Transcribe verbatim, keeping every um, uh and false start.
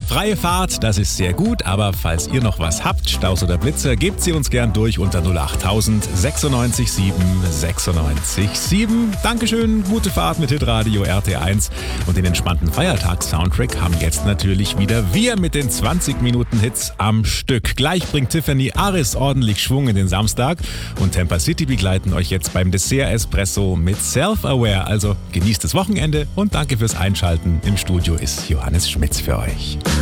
Freie Fahrt, das ist sehr gut, aber falls ihr noch was habt, Staus oder Blitzer, gebt sie uns gern durch unter null acht tausend sechsundneunzig sieben sechsundneunzig sieben. Dankeschön, gute Fahrt mit Hitradio R T eins und den entspannten Feiertags-Soundtrack haben jetzt natürlich wieder wir mit den zwanzig Minuten Hits am Stück. Gleich bringt Tiffany Aris ordentlich Schwung in den Samstag und Tampa City begleiten euch jetzt beim Dessert-Espresso mit Self-Aware. Also genießt das Wochenende und danke fürs Einschalten. Im Studio ist Johannes Schmitz für euch.